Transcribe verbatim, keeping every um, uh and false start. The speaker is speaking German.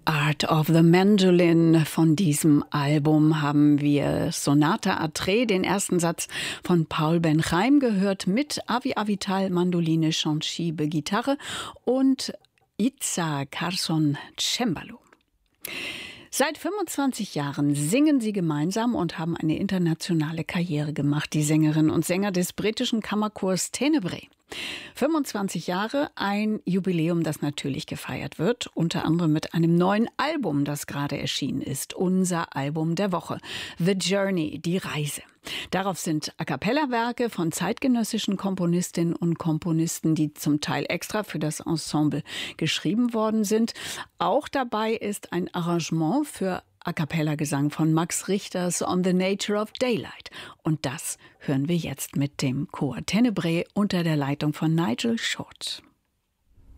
Art of the Mandolin. Von diesem Album haben wir Sonata a Tre, den ersten Satz von Paul Ben-Chaim gehört, mit Avi Avital, Mandoline, Chanchibe, Gitarre und Itza Carson, Cembalo. Seit fünfundzwanzig Jahren singen sie gemeinsam und haben eine internationale Karriere gemacht, die Sängerinnen und Sänger des britischen Kammerchors Tenebrae. fünfundzwanzig Jahre, ein Jubiläum, das natürlich gefeiert wird, unter anderem mit einem neuen Album, das gerade erschienen ist, unser Album der Woche, The Journey, die Reise. Darauf sind A-cappella-Werke von zeitgenössischen Komponistinnen und Komponisten, die zum Teil extra für das Ensemble geschrieben worden sind. Auch dabei ist ein Arrangement für A-cappella-Gesang von Max Richters On the Nature of Daylight. Und das hören wir jetzt mit dem Chor Tenebrae unter der Leitung von Nigel Short.